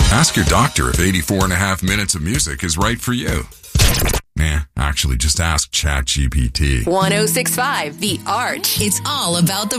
Ask your doctor if 84 and a half minutes of music is right for you. Nah, actually, just ask ChatGPT. 106.5 The Arch. It's all about the